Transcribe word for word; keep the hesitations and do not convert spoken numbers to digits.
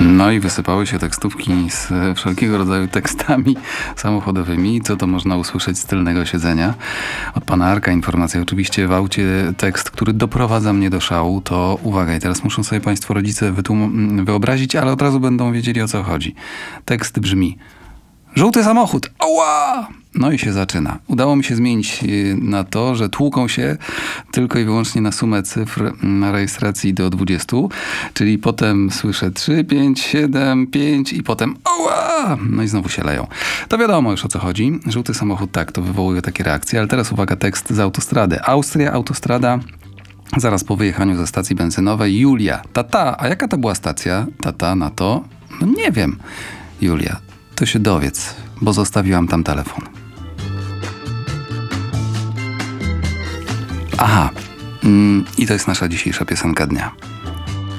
No i wysypały się tekstówki z wszelkiego rodzaju tekstami samochodowymi. Co to można usłyszeć z tylnego siedzenia? Od pana Arka informacja. Oczywiście w aucie tekst, który doprowadza mnie do szału, to uwaga, i teraz muszą sobie państwo rodzice wytłum- wyobrazić, ale od razu będą wiedzieli, o co chodzi. Tekst brzmi: żółty samochód! Ała! No i się zaczyna. Udało mi się zmienić na to, że tłuką się tylko i wyłącznie na sumę cyfr na rejestracji do dwudziestu, czyli potem słyszę trzy, pięć, siedem, pięć i potem ała! No i znowu się leją. To wiadomo już, o co chodzi. Żółty samochód, tak, to wywołuje takie reakcje, ale teraz uwaga, tekst z autostrady. Austria, autostrada. Zaraz po wyjechaniu ze stacji benzynowej Julia. Tata, a jaka to była stacja? Tata na to? No nie wiem. Julia, to się dowiedz, bo zostawiłam tam telefon. Aha, mm, i to jest nasza dzisiejsza piosenka dnia.